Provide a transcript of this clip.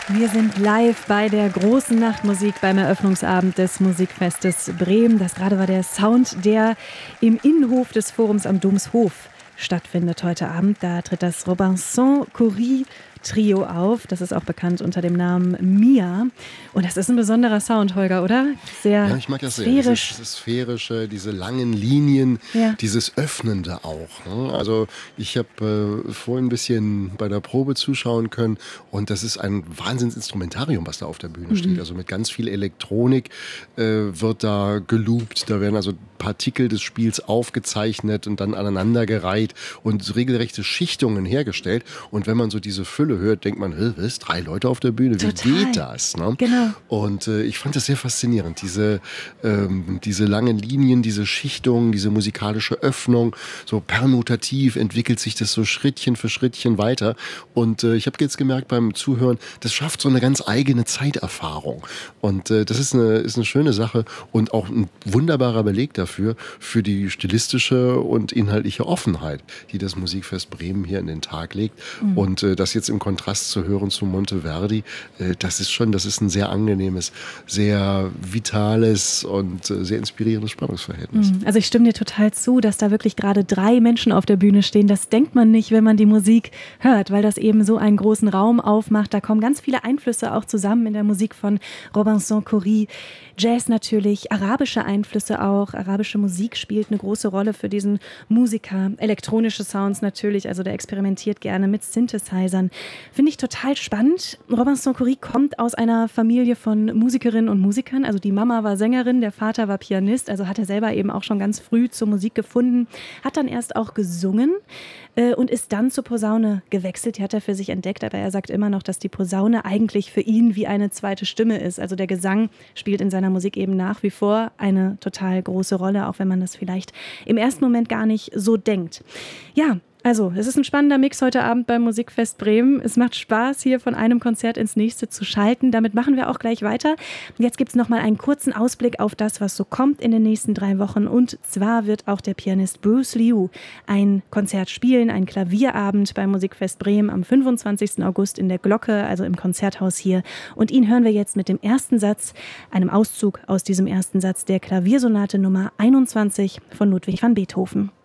Wir sind live bei der großen Nachtmusik beim Eröffnungsabend des Musikfestes Bremen. Das gerade war der Sound, der im Innenhof des Forums am Domshof stattfindet heute Abend. Da tritt das Robinson-Cory Trio auf. Das ist auch bekannt unter dem Namen Mia. Und das ist ein besonderer Sound, Holger, oder? Sehr ich mag das sphärisch. Dieses Sphärische, diese langen Linien, ja. Dieses Öffnende auch. Ne? Also ich habe vorhin ein bisschen bei der Probe zuschauen können und das ist ein Wahnsinnsinstrumentarium, was da auf der Bühne steht. Also mit ganz viel Elektronik wird da geloopt. Da werden also Partikel des Spiels aufgezeichnet und dann aneinandergereiht und regelrechte Schichtungen hergestellt. Und wenn man so diese Fülle hört, denkt man, was, 3 Leute auf der Bühne, wie geht das? Ne? Genau. Und ich fand das sehr faszinierend, diese langen Linien, diese Schichtungen, diese musikalische Öffnung, so permutativ entwickelt sich das so Schrittchen für Schrittchen weiter. Und ich habe jetzt gemerkt beim Zuhören, das schafft so eine ganz eigene Zeiterfahrung. Und das ist eine schöne Sache und auch ein wunderbarer Beleg dafür, für die stilistische und inhaltliche Offenheit, die das Musikfest Bremen hier in den Tag legt. Und das jetzt im Kontrast zu hören zu Monteverdi, das ist ein sehr angenehmes, sehr vitales und sehr inspirierendes Spannungsverhältnis. Also ich stimme dir total zu, dass da wirklich gerade 3 Menschen auf der Bühne stehen. Das denkt man nicht, wenn man die Musik hört, weil das eben so einen großen Raum aufmacht. Da kommen ganz viele Einflüsse auch zusammen in der Musik von Robinson-Cory. Jazz natürlich, arabische Einflüsse auch. Arabische Musik spielt eine große Rolle für diesen Musiker. Elektronische Sounds natürlich, also der experimentiert gerne mit Synthesizern. Finde ich total spannend. Robinson-Cory kommt aus einer Familie von Musikerinnen und Musikern. Also die Mama war Sängerin, der Vater war Pianist. Also hat er selber eben auch schon ganz früh zur Musik gefunden. Hat dann erst auch gesungen und ist dann zur Posaune gewechselt. Die hat er für sich entdeckt, aber er sagt immer noch, dass die Posaune eigentlich für ihn wie eine zweite Stimme ist. Also der Gesang spielt in seiner Musik eben nach wie vor eine total große Rolle, auch wenn man das vielleicht im ersten Moment gar nicht so denkt. Ja, also, es ist ein spannender Mix heute Abend beim Musikfest Bremen. Es macht Spaß, hier von einem Konzert ins nächste zu schalten. Damit machen wir auch gleich weiter. Jetzt gibt es noch mal einen kurzen Ausblick auf das, was so kommt in den nächsten 3 Wochen. Und zwar wird auch der Pianist Bruce Liu ein Konzert spielen, einen Klavierabend beim Musikfest Bremen am 25. August in der Glocke, also im Konzerthaus hier. Und ihn hören wir jetzt mit dem ersten Satz, einem Auszug aus diesem ersten Satz der Klaviersonate Nummer 21 von Ludwig van Beethoven.